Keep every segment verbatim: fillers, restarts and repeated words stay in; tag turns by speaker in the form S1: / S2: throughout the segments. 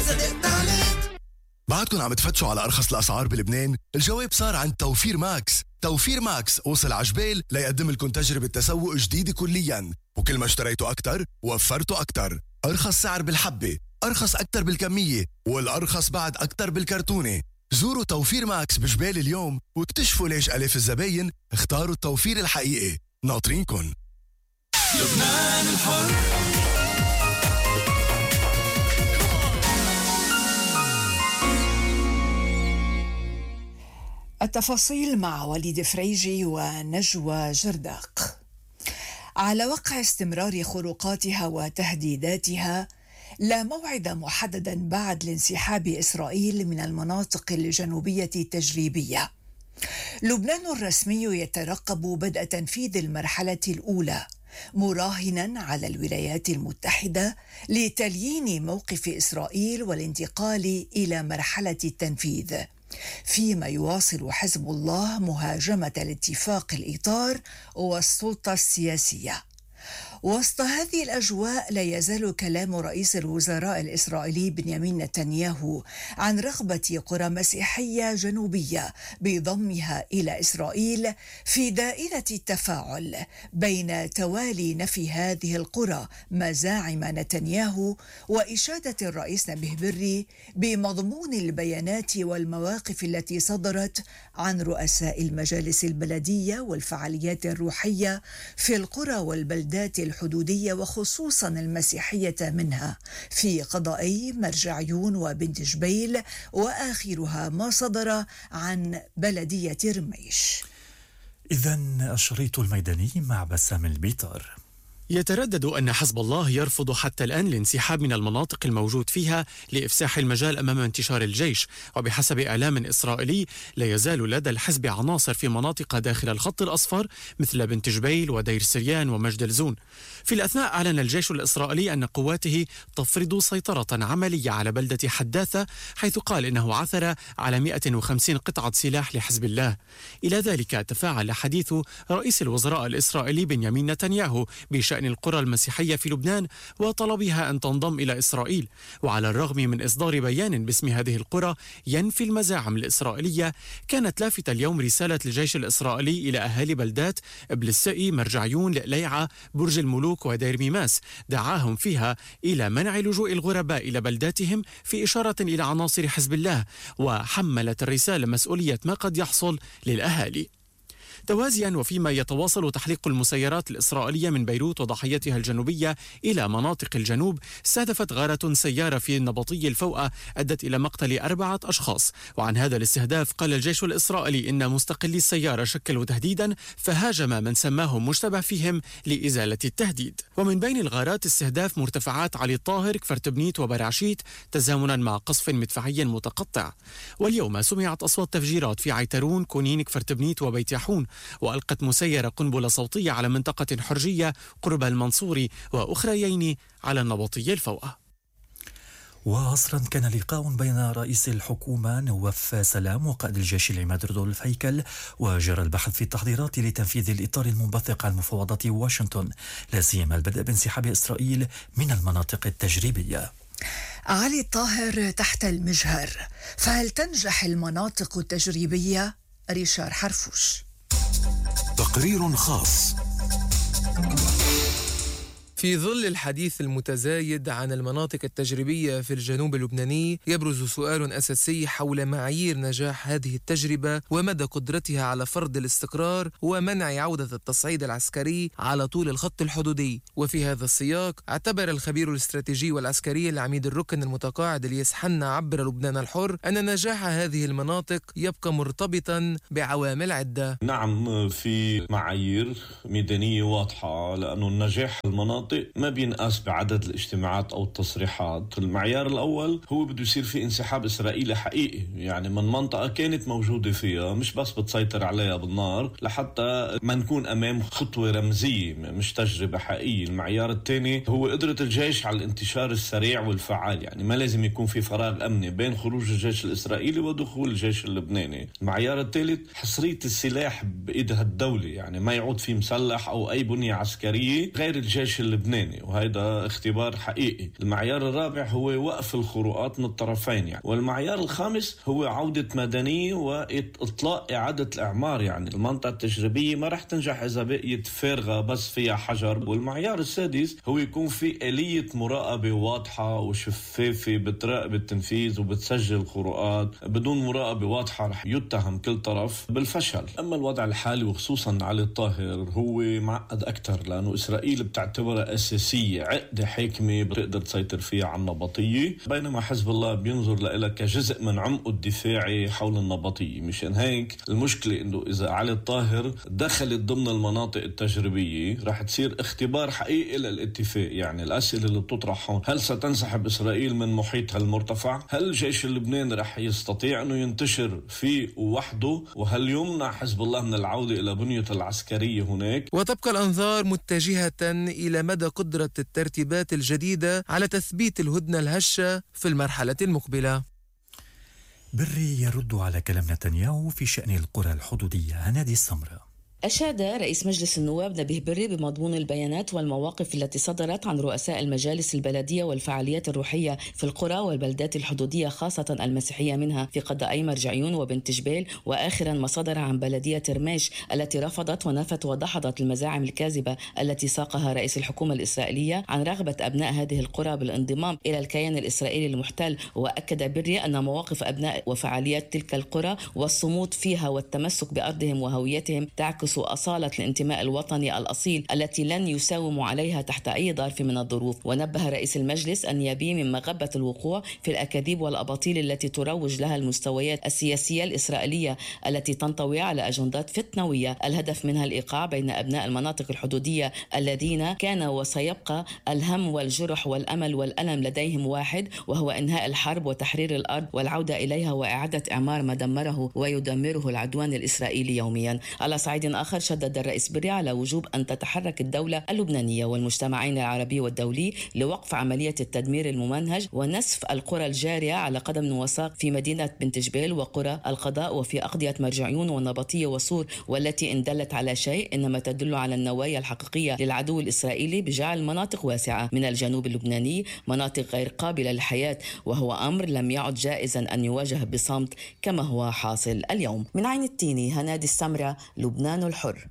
S1: صدقت عليك.
S2: بعدكم عم تفتشوا على أرخص الأسعار بلبنان؟ الجواب صار عند توفير ماكس. توفير ماكس وصل عجبال ليقدم لكم تجربة تسوق جديدة كلياً، وكل ما اشتريتوا أكتر وفرتوا أكتر. أرخص سعر بالحبة، أرخص أكتر بالكمية، والأرخص بعد أكتر بالكرتونة. زوروا توفير ماكس بجبال اليوم واكتشفوا ليش ألاف الزباين اختاروا التوفير الحقيقي. ناطرينكن.
S1: لبنان الحر.
S3: التفاصيل مع وليد فريجي ونجوى جرداق. على وقع استمرار خروقاتها وتهديداتها، لا موعد محددا بعد لانسحاب إسرائيل من المناطق الجنوبية التجريبية. لبنان الرسمي يترقب بدء تنفيذ المرحلة الأولى، مراهنا على الولايات المتحدة لتليين موقف إسرائيل والانتقال إلى مرحلة التنفيذ، فيما يواصل حزب الله مهاجمة الاتفاق الإطار والسلطة السياسية. وسط هذه الأجواء لا يزال كلام رئيس الوزراء الإسرائيلي بنيامين نتنياهو عن رغبة قرى مسيحية جنوبية بضمها إلى إسرائيل في دائرة التفاعل بين توالي نفي هذه القرى مزاعم نتنياهو وإشادة الرئيس نبيه بري بمضمون البيانات والمواقف التي صدرت عن رؤساء المجالس البلدية والفعاليات الروحية في القرى والبلدات الحدودية وخصوصا المسيحية منها في قضائي مرجعيون وبنت جبيل، وآخرها ما صدر عن بلدية رميش.
S4: إذن الشريط الميداني مع بسام البيطار.
S5: يتردد أن حزب الله يرفض حتى الآن الانسحاب من المناطق الموجود فيها لإفساح المجال أمام انتشار الجيش، وبحسب إعلام إسرائيلي لا يزال لدى الحزب عناصر في مناطق داخل الخط الأصفر مثل بنت جبيل ودير سريان ومجد الزون. في الأثناء أعلن الجيش الإسرائيلي أن قواته تفرض سيطرة عملية على بلدة حداثة، حيث قال إنه عثر على مئة وخمسين قطعة سلاح لحزب الله. إلى ذلك تفاعل حديث رئيس الوزراء الإسرائيلي بنيامين نتنياهو بشأن القرى المسيحية في لبنان وطلبها أن تنضم إلى إسرائيل. وعلى الرغم من إصدار بيان باسم هذه القرى ينفي المزاعم الإسرائيلية، كانت لافتة اليوم رسالة الجيش الإسرائيلي إلى أهالي بلدات إبلسائي، مرجعيون، ليعة، برج الملوك ودير ميماس، دعاهم فيها إلى منع لجوء الغرباء إلى بلداتهم في إشارة إلى عناصر حزب الله، وحملت الرسالة مسؤولية ما قد يحصل للأهالي. توازيا وفيما يتواصل تحليق المسيرات الإسرائيلية من بيروت وضحيتها الجنوبية إلى مناطق الجنوب، استهدفت غارة سيارة في النبطي الفوأة أدت إلى مقتل أربعة أشخاص. وعن هذا الاستهداف قال الجيش الإسرائيلي إن مستقلي السيارة شكلوا تهديدا، فهاجم من سماهم مشتبه فيهم لإزالة التهديد. ومن بين الغارات استهداف مرتفعات علي الطاهر، كفرتبنيت وبرعشيت، تزامنا مع قصف مدفعي متقطع. واليوم سمعت أصوات تفجيرات في عيترون، كونين، كفرتبنيت وبيت يحون، وألقت مسيرة قنبلة صوتية على منطقة حرجية قرب المنصوري، وأخريين على النبطي الفوأة.
S4: وعصرا كان لقاء بين رئيس الحكومة نواف سلام وقائد الجيش العماد رودولف هيكل، وجرى البحث في التحضيرات لتنفيذ الإطار المنبثق عن مفاوضات واشنطن، لا سيما البدء بانسحاب إسرائيل من المناطق التجريبية.
S3: علي الطاهر تحت المجهر، فهل تنجح المناطق التجريبية؟ ريشار حرفوش.
S6: تقرير خاص.
S7: في ظل الحديث المتزايد عن المناطق التجريبية في الجنوب اللبناني، يبرز سؤال أساسي حول معايير نجاح هذه التجربة ومدى قدرتها على فرض الاستقرار ومنع عودة التصعيد العسكري على طول الخط الحدودي. وفي هذا السياق اعتبر الخبير الاستراتيجي والعسكري العميد الركن المتقاعد الياس حنا عبر لبنان الحر أن نجاح هذه المناطق يبقى مرتبطا بعوامل عدة.
S8: نعم، في معايير ميدانية واضحة، لأنه النجاح المناطق ما بينقاس بعدد الاجتماعات أو التصريحات. المعيار الأول هو بده يصير في انسحاب إسرائيلي حقيقي، يعني من منطقة كانت موجودة فيها، مش بس بتسيطر عليها بالنار، لحتى ما نكون أمام خطوة رمزية مش تجربة حقيقية. المعيار الثاني هو قدرة الجيش على الانتشار السريع والفعال، يعني ما لازم يكون في فراغ أمني بين خروج الجيش الإسرائيلي ودخول الجيش اللبناني. المعيار الثالث حصرية السلاح بإيدها الدولة، يعني ما يعود في مسلح أو أي بنية عسكرية غير الجيش اللبناني اللبناني، وهذا اختبار حقيقي. المعيار الرابع هو وقف الخروقات من الطرفين يعني. والمعيار الخامس هو عودة مدنية وإطلاق إعادة الإعمار، يعني المنطقة التجريبية ما رح تنجح إذا بقيت فارغة بس فيها حجر. والمعيار السادس هو يكون في آلية مراقبة واضحة وشفافة بتراقب التنفيذ وبتسجل الخروقات. بدون مراقبة واضحة رح يتهم كل طرف بالفشل. أما الوضع الحالي وخصوصا علي الطاهر هو معقد أكثر، لأنه إسرائيل بتعتبرها أساسية، عقدة حاكمة بتقدر تسيطر فيها على النبطية، بينما حزب الله بينظر لها كجزء من عمقه الدفاعي حول النبطية. مشان هيك المشكلة إنه إذا علي الطاهر دخلت ضمن المناطق التجريبية رح تصير اختبار حقيقي للاتفاق. يعني الأسئلة اللي بتطرح هون: هل ستنسحب إسرائيل من محيطها المرتفع؟ هل الجيش اللبناني رح يستطيع أنه ينتشر فيه وحده؟ وهل يمنع حزب الله من العودة إلى بنيته العسكرية هناك؟
S7: وتبقى الأنظار متجهة إلى مدى قدرة الترتيبات الجديدة على تثبيت الهدنة الهشة في المرحلة المقبلة.
S4: بري يرد على كلام نتنياهو في شأن القرى الحدودية. هنادي السمرة.
S9: أشاد رئيس مجلس النواب نبيه بري بمضمون البيانات والمواقف التي صدرت عن رؤساء المجالس البلدية والفعاليات الروحية في القرى والبلدات الحدودية خاصة المسيحية منها في قضائي مرجعيون وبنت جبيل، وآخرا ما صدر عن بلدية رميش التي رفضت ونفت ودحضت المزاعم الكاذبة التي ساقها رئيس الحكومة الإسرائيلية عن رغبة أبناء هذه القرى بالانضمام إلى الكيان الإسرائيلي المحتل. وأكد بري أن مواقف أبناء وفعاليات تلك القرى والصمود فيها والتمسك بأرضهم وهويتهم تعكس أصالة الانتماء الوطني الأصيل التي لن يساوموا عليها تحت أي ظرف من الظروف. ونبه رئيس المجلس النيابي من مغبة الوقوع في الأكاذيب والأباطيل التي تروج لها المستويات السياسية الإسرائيلية التي تنطوي على أجندات فتنوية الهدف منها الإيقاع بين أبناء المناطق الحدودية الذين كان وسيبقى الهم والجرح والأمل والألم لديهم واحد، وهو إنهاء الحرب وتحرير الأرض والعودة إليها وإعادة إعمار ما دمره ويدمره العدوان الإسرائيلي يوميا. على صعيد آخر شدد الرئيس بري على وجوب أن تتحرك الدولة اللبنانية والمجتمعين العربي والدولي لوقف عملية التدمير الممنهج ونسف القرى الجارية على قدم وساق في مدينة بنت جبيل وقرى القضاء وفي أقضية مرجعيون والنبطية وصور، والتي إن دلت على شيء إنما تدل على النوايا الحقيقية للعدو الإسرائيلي بجعل مناطق واسعة من الجنوب اللبناني مناطق غير قابلة للحياة، وهو أمر لم يعد جائزا أن يواجه بصمت كما هو حاصل اليوم. من عين التيني، هنادي السمرة، لبنان الحر.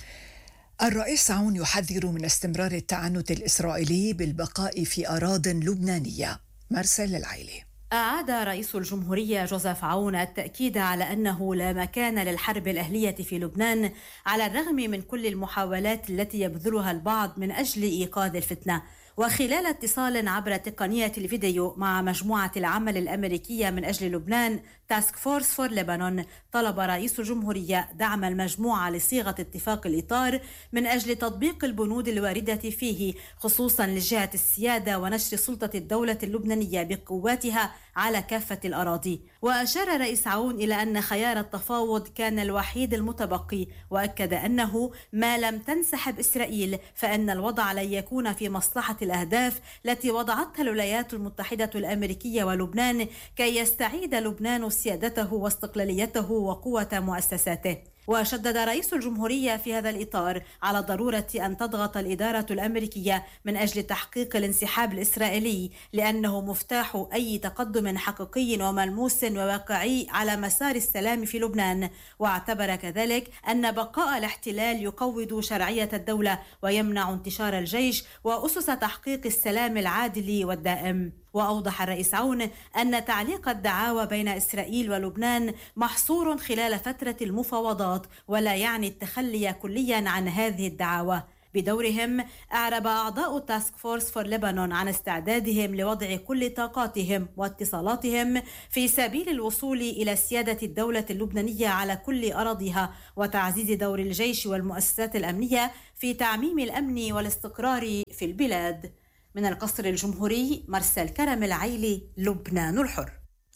S3: الرئيس عون يحذر من استمرار التعنت الإسرائيلي بالبقاء في أراضٍ لبنانية. مرسل العيلي.
S10: أعاد رئيس الجمهورية جوزيف عون التأكيد على أنه لا مكان للحرب الأهلية في لبنان على الرغم من كل المحاولات التي يبذلها البعض من أجل إيقاظ الفتنة. وخلال اتصال عبر تقنية الفيديو مع مجموعة العمل الأمريكية من أجل لبنان تاسك فورس فور لبنان، طلب رئيس الجمهورية دعم المجموعة لصيغة اتفاق الإطار من أجل تطبيق البنود الواردة فيه، خصوصا لجهة السيادة ونشر سلطة الدولة اللبنانية بقواتها على كافة الأراضي. وأشار رئيس عون إلى أن خيار التفاوض كان الوحيد المتبقي، وأكد أنه ما لم تنسحب إسرائيل فإن الوضع لن يكون في مصلحة الأهداف التي وضعتها الولايات المتحدة الأمريكية ولبنان كي يستعيد لبنان سيادته واستقلاليته وقوة مؤسساته. وشدد رئيس الجمهورية في هذا الإطار على ضرورة أن تضغط الإدارة الأمريكية من أجل تحقيق الانسحاب الإسرائيلي، لأنه مفتاح أي تقدم حقيقي وملموس وواقعي على مسار السلام في لبنان. واعتبر كذلك أن بقاء الاحتلال يقوض شرعية الدولة ويمنع انتشار الجيش وأسس تحقيق السلام العادل والدائم. وأوضح الرئيس عون أن تعليق الدعاوى بين إسرائيل ولبنان محصور خلال فترة المفاوضات، ولا يعني التخلي كليا عن هذه الدعاوى. بدورهم أعرب أعضاء تاسك فورس فور لبنان عن استعدادهم لوضع كل طاقاتهم واتصالاتهم في سبيل الوصول إلى سيادة الدولة اللبنانية على كل أراضيها، وتعزيز دور الجيش والمؤسسات الأمنية في تعميم الأمن والاستقرار في البلاد. من القصر الجمهوري، مرسل كرم العيلي، لبنان الحر.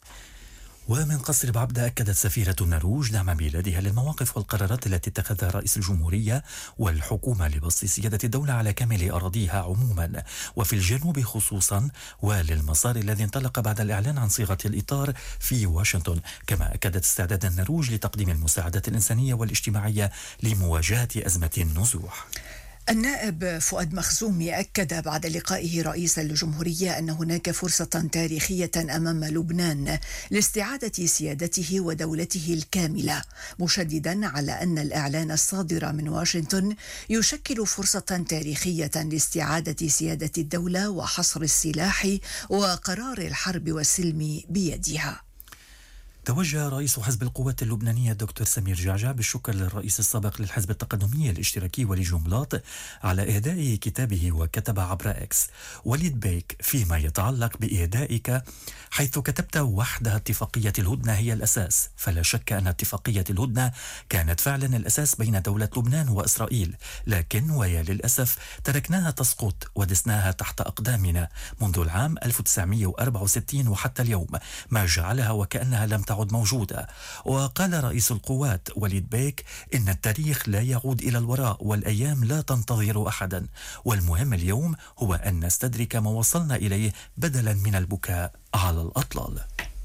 S4: ومن قصر بعبدة أكدت سفيرة النرويج دعم بلادها للمواقف والقرارات التي اتخذها رئيس الجمهورية والحكومة لبسط سيادة الدولة على كامل أراضيها عموما وفي الجنوب خصوصا، وللمسار الذي انطلق بعد الإعلان عن صيغة الإطار في واشنطن. كما أكدت استعداد النرويج لتقديم المساعدات الإنسانية والاجتماعية لمواجهة أزمة النزوح.
S3: النائب فؤاد مخزومي أكد بعد لقائه رئيس الجمهورية أن هناك فرصة تاريخية أمام لبنان لاستعادة سيادته ودولته الكاملة، مشددا على أن الإعلان الصادر من واشنطن يشكل فرصة تاريخية لاستعادة سيادة الدولة وحصر السلاح وقرار الحرب والسلم بيدها.
S4: توجه رئيس حزب القوات اللبنانية الدكتور سمير جعجع بالشكر للرئيس السابق للحزب التقدمي الاشتراكي وليد جنبلاط على إهداء كتابه، وكتب عبر إكس: وليد بيك، فيما يتعلق بإهدائك، حيث كتبت وحدها اتفاقية الهدنة هي الأساس، فلا شك أن اتفاقية الهدنة كانت فعلا الأساس بين دولة لبنان وإسرائيل، لكن ويا للأسف تركناها تسقط ودسناها تحت أقدامنا منذ العام ألف وتسعمئة وأربعة وستين وحتى اليوم، ما جعلها وكأنها لم تعد موجودة. وقال رئيس القوات وليد بيك إن التاريخ لا يعود إلى الوراء والأيام لا تنتظر أحدا، والمهم اليوم هو أن نستدرك ما وصلنا إليه بدلا من البكاء على الأطلال.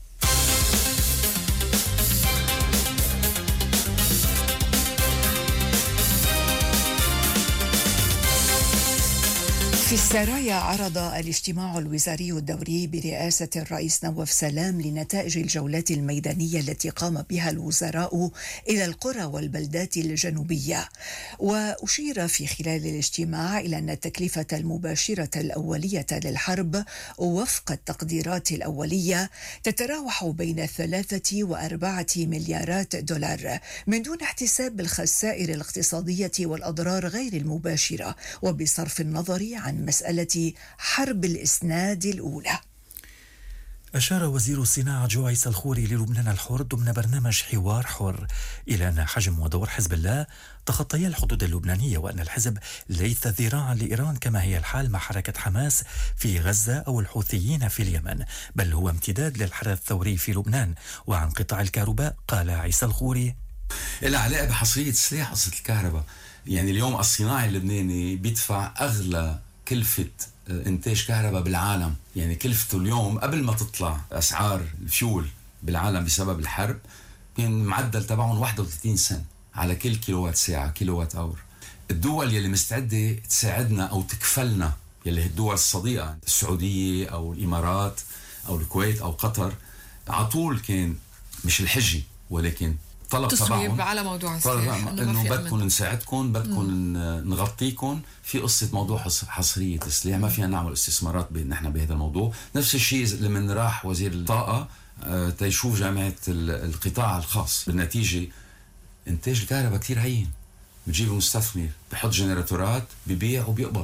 S3: في السرايا عرض الاجتماع الوزاري الدوري برئاسة الرئيس نواف سلام لنتائج الجولات الميدانية التي قام بها الوزراء إلى القرى والبلدات الجنوبية، وأشير في خلال الاجتماع إلى أن التكلفة المباشرة الأولية للحرب وفق التقديرات الأولية تتراوح بين ثلاثة وأربعة مليارات دولار، من دون احتساب الخسائر الاقتصادية والأضرار غير المباشرة، وبصرف النظر عن مسألة حرب الإسناد الأولى.
S4: أشار وزير الصناعة جوعيس الخوري للبنان الحر ضمن برنامج حوار حر إلى أن حجم ودور حزب الله تخطيا الحدود اللبنانية، وأن الحزب ليس ذراعا لإيران كما هي الحال مع حركة حماس في غزة أو الحوثيين في اليمن، بل هو امتداد للحراك الثوري في لبنان. وعن قطاع الكهرباء قال عيسى الخوري:
S11: إلها علاقة بحصرية السلاح قصة الكهرباء. يعني اليوم الصناعي اللبناني بيدفع أغلى كلفة إنتاج كهرباء بالعالم، يعني كلفته اليوم قبل ما تطلع أسعار الفيول بالعالم بسبب الحرب كان معدل تبعهم واحد وثلاثين سنت على كل كيلووات ساعة، كيلووات أور. الدول يلي مستعدة تساعدنا أو تكفلنا، يلي الدول الصديقة، السعودية أو الإمارات أو الكويت أو قطر، عطول كان مش الحجي ولكن طلب تبعهم
S12: على موضوع السلاح
S11: انه بدكم نساعدكم، بدكم نغطيكم في قصه موضوع حصريه السلاح، ما فينا نعمل استثمارات نحن بهذا الموضوع. نفس الشيء لما راح وزير الطاقه تيشوف جامعه القطاع الخاص، بالنتيجه انتاج الكهرباء كثير هين، بتجيب المستثمر بحط جنراتورات ببيع وبيقبض.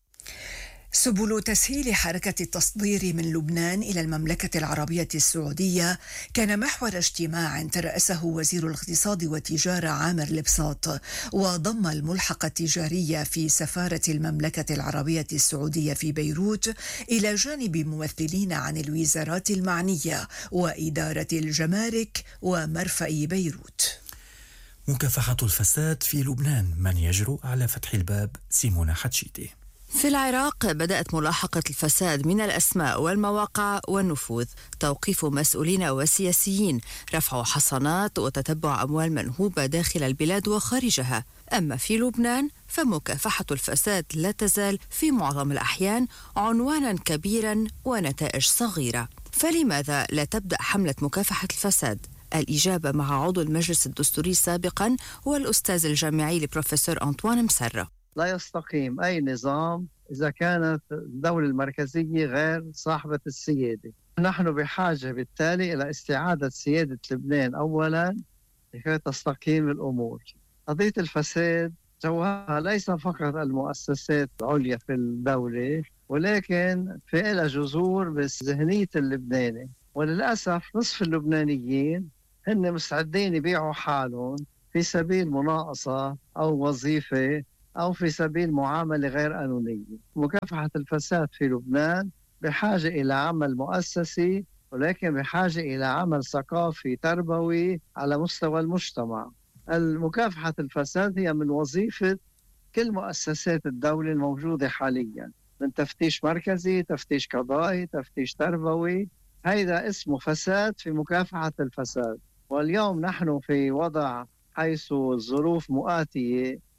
S3: سبل تسهيل حركة التصدير من لبنان إلى المملكة العربية السعودية كان محور اجتماع ترأسه وزير الاقتصاد والتجارة عامر البساط، وضم الملحق التجاري في سفارة المملكة العربية السعودية في بيروت إلى جانب ممثلين عن الوزارات المعنية وإدارة الجمارك ومرفأ بيروت.
S4: مكافحة الفساد في لبنان، من يجرؤ على فتح الباب؟ سيمونة حتشيتي.
S13: في العراق بدأت ملاحقة الفساد من الأسماء والمواقع والنفوذ، توقيف مسؤولين وسياسيين، رفع حصانات وتتبع أموال منهوبة داخل البلاد وخارجها. أما في لبنان فمكافحة الفساد لا تزال في معظم الأحيان عنوانا كبيرا ونتائج صغيرة. فلماذا لا تبدأ حملة مكافحة الفساد؟ الإجابة مع عضو المجلس الدستوري سابقا والأستاذ الجامعي البروفيسور أنطوان مسرة.
S14: لا يستقيم أي نظام إذا كانت الدولة المركزية غير صاحبة السيادة. نحن بحاجة بالتالي إلى استعادة سيادة لبنان أولا لكي تستقيم الأمور. قضية الفساد جوهرها ليس فقط المؤسسات العليا في الدولة، ولكن في لها جذور بذهنية اللبناني، وللأسف نصف اللبنانيين هن مستعدين يبيعوا حالهم في سبيل مناقصة أو وظيفة أو في سبيل معاملة غير قانونية. مكافحة الفساد في لبنان بحاجة إلى عمل مؤسسي، ولكن بحاجة إلى عمل ثقافي تربوي على مستوى المجتمع. المكافحة الفساد هي من وظيفة كل مؤسسات الدولة الموجودة حاليا، من تفتيش مركزي، تفتيش قضائي، تفتيش تربوي. هذا اسمه فساد في مكافحة الفساد. واليوم نحن في وضع حيث الظروف مؤاتية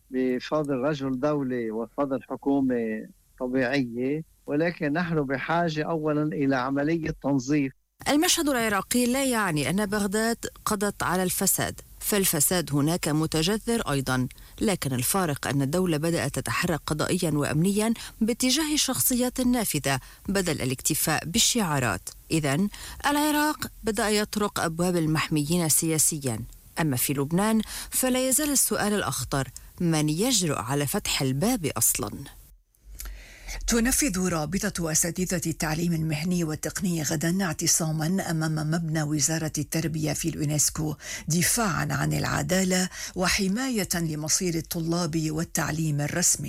S14: بفضل رجل دولة وفضل حكومة طبيعية، ولكن نحن بحاجة أولا إلى عملية تنظيف.
S13: المشهد العراقي لا يعني أن بغداد قضت على الفساد، فالفساد هناك متجذر أيضا، لكن الفارق أن الدولة بدأت تتحرك قضائيا وأمنيا باتجاه الشخصيات النافذة بدل الاكتفاء بالشعارات. إذن العراق بدأ يطرق أبواب المحميين سياسيا، أما في لبنان فلا يزال السؤال الأخطر: من يجرؤ على فتح الباب أصلا؟
S3: تنفذ رابطة أساتذة التعليم المهني والتقني غدا اعتصاما أمام مبنى وزارة التربية في اليونسكو دفاعا عن العدالة وحماية لمصير الطلاب والتعليم الرسمي.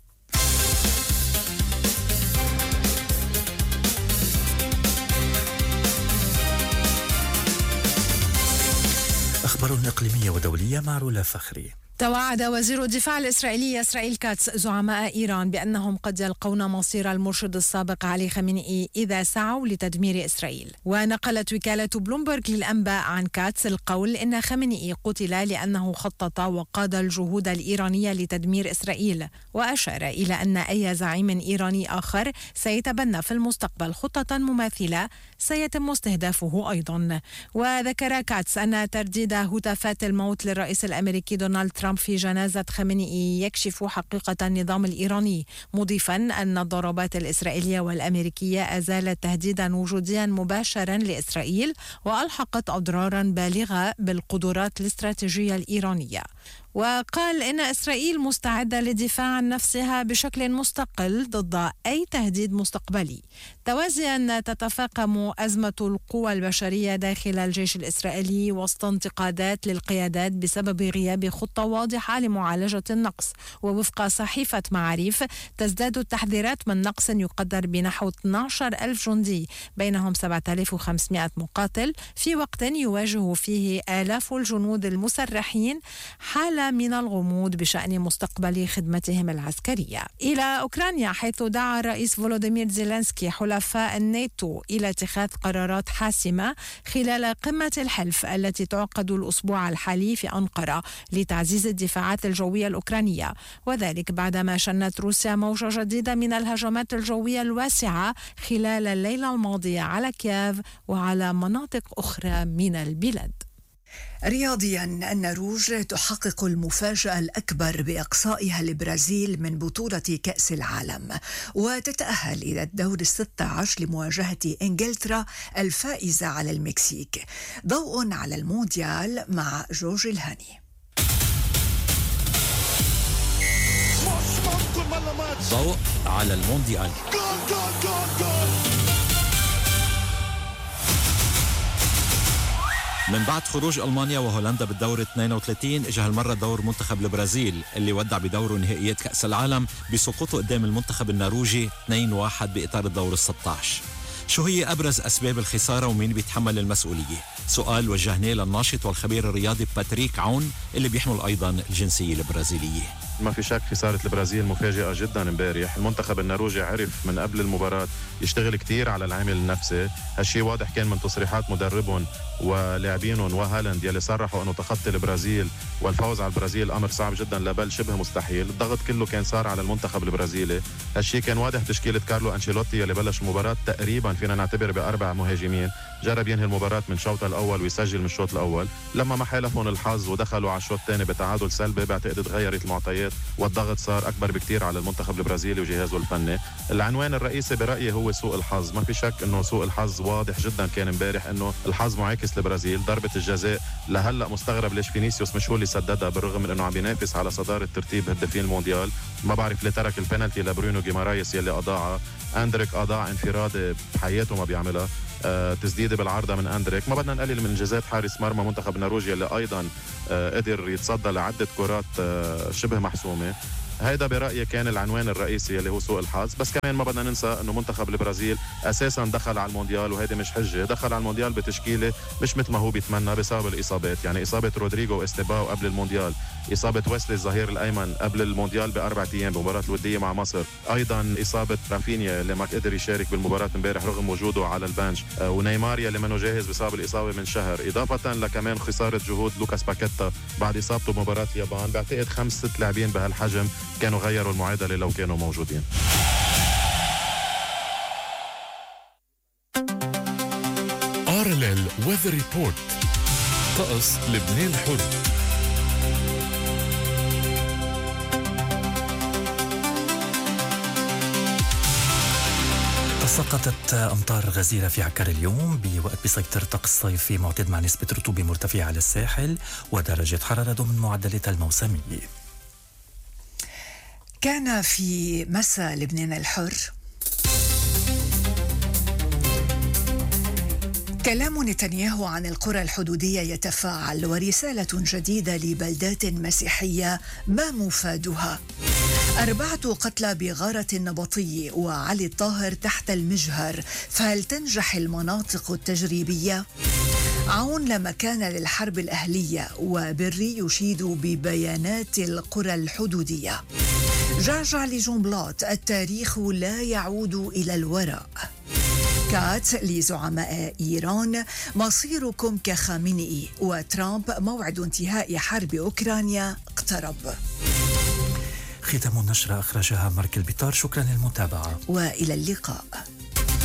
S4: أخبار إقليمية ودولية مع رولا فخري.
S12: توعد وزير الدفاع الإسرائيلي إسرائيل كاتس زعماء إيران بأنهم قد يلقون مصير المرشد السابق علي خامنئي إذا سعوا لتدمير إسرائيل. ونقلت وكالة بلومبرغ للأنباء عن كاتس القول إن خامنئي قتل لأنه خطط وقاد الجهود الإيرانية لتدمير إسرائيل، وأشار إلى أن أي زعيم إيراني آخر سيتبنى في المستقبل خطة مماثلة سيتم استهدافه أيضا. وذكر كاتس أن ترديد هتافات الموت للرئيس الأمريكي دونالد ترامب في جنازة خامنئي يكشف حقيقة النظام الإيراني، مضيفا أن الضربات الإسرائيلية والأمريكية أزالت تهديدا وجوديا مباشرا لإسرائيل وألحقت أضرارا بالغة بالقدرات الاستراتيجية الإيرانية. وقال إن إسرائيل مستعدة للدفاع عن نفسها بشكل مستقل ضد أي تهديد مستقبلي. توازيا تتفاقم أزمة القوى البشرية داخل الجيش الإسرائيلي وسط انتقادات للقيادات بسبب غياب خطة واضحة لمعالجة النقص. ووفق صحيفة معاريف تزداد التحذيرات من نقص يقدر بنحو اثني عشر ألف جندي بينهم سبعة آلاف وخمسمائة مقاتل في وقت يواجه فيه آلاف الجنود المسرحين حالة من الغموض بشأن مستقبل خدمتهم العسكرية. إلى أوكرانيا، حيث دعا الرئيس فولوديمير زيلينسكي حلفاء الناتو إلى اتخاذ قرارات حاسمة خلال قمة الحلف التي تعقد الأسبوع الحالي في أنقرة لتعزيز الدفاعات الجوية الأوكرانية، وذلك بعدما شنت روسيا موجة جديدة من الهجمات الجوية الواسعة خلال الليلة الماضية على كييف وعلى مناطق أخرى من البلاد.
S3: رياضيا، النرويج تحقق المفاجأة الأكبر بإقصائها البرازيل من بطولة كأس العالم وتتأهل إلى الدور الستة عشر لمواجهة إنجلترا الفائزة على المكسيك. ضوء على المونديال مع جورج الهاني.
S15: ضوء على المونديال. من بعد خروج ألمانيا وهولندا بالدور اثنين وثلاثين اجى هالمرة دور منتخب البرازيل اللي ودع بدوره نهائيات كأس العالم بسقوطه قدام المنتخب النرويجي اثنين واحد بإطار الدور الستة عشر. شو هي أبرز أسباب الخسارة ومين بيتحمل المسؤولية؟ سؤال وجهناه للناشط والخبير الرياضي باتريك عون اللي بيحمل أيضا الجنسية البرازيلية.
S16: ما في شك خسارة البرازيل مفاجئة جدا امبارح. المنتخب النرويجي عرف من قبل المباراة يشتغل كتير على العامل النفسي، هالشي واضح كان من تصريحات مدربهم ولاعبينهم وهالاند يلي صرحوا انه تخطي البرازيل والفوز على البرازيل امر صعب جدا لبل شبه مستحيل. الضغط كله كان صار على المنتخب البرازيلي، هالشي كان واضح تشكيلة كارلو أنشيلوتي يلي بلش المباراة تقريبا فينا نعتبر بأربع مهاجمين، جرب ينهي المباراة من شوطها الأول ويسجل من الشوط الأول. لما ما حالفهم الحظ ودخلوا على الشوط الثاني بتعادل سلبي بعتقد تغيرت المعطيات والضغط صار أكبر بكتير على المنتخب البرازيلي وجهازه الفني. العنوان الرئيسي برأيي هو سوء الحظ، ما في شك انه سوء الحظ واضح جدا كان امبارح، انه الحظ معاكس للبرازيل. ضربة الجزاء لهلا مستغرب ليش فينيسيوس مش هو اللي سددها بالرغم من انه عم ينافس على صدارة ترتيب هدافين المونديال. ما بعرف ليه ترك البنالتي لبرونو جيمارايس يلي اضاعها. اندريك اضاع انفرادة بحياته ما بيعملها، أه تسديدة بالعارضة من اندريك. ما بدنا نقلل من انجازات حارس مرمى منتخب النرويج يلي ايضا أه قدر يتصدى لعدة كرات أه شبه محسومة. هيدا برأيي كان العنوان الرئيسي اللي هو سوء الحظ. بس كمان ما بدنا ننسى انه منتخب البرازيل اساسا دخل على المونديال، وهيدي مش حجه، دخل على المونديال بتشكيله مش مثل ما هو بيتمنى بسبب الاصابات. يعني اصابه رودريغو واستيباو قبل المونديال، اصابه ويسلي الظهير الايمن قبل المونديال باربع ايام بمباراه الوديه مع مصر، ايضا اصابه رافينيا اللي ما قدر يشارك بالمباراه امبارح رغم وجوده على البنش، ونيمار اللي منه جاهز بسبب الاصابه من شهر، اضافه لكمان خساره جهود لوكاس باكيتا بعد اصابته بمباراه اليابان. بعتقد خمس ست لاعبين بهالحجم كانوا غيروا المعادله لو كانوا موجودين.
S6: آر إل إل Weather Report. طقس لبنان الحر.
S4: سقطت أمطار غزيرة في عكار اليوم بوقت بيسيطر طقس صيفي معتدل مع نسبة رطوبة مرتفعة على الساحل ودرجة حرارة ضمن معدلات الموسمية.
S3: كان في مساء لبنان الحر كلام نتنياهو عن القرى الحدودية يتفاعل، ورسالة جديدة لبلدات مسيحية ما مفادها. أربعة قتلى بغارة النبطي وعلي الطاهر تحت المجهر، فهل تنجح المناطق التجريبية؟ عون لا مكان للحرب الأهلية، وبري يشيد ببيانات القرى الحدودية. جعجع لجون بلاط، التاريخ لا يعود إلى الوراء. كات لزعماء إيران، مصيركم كخامنئي. وترامب، موعد انتهاء حرب أوكرانيا اقترب.
S4: ختام النشرة أخرجها مارك البطار. شكرا للمتابعة
S3: وإلى اللقاء.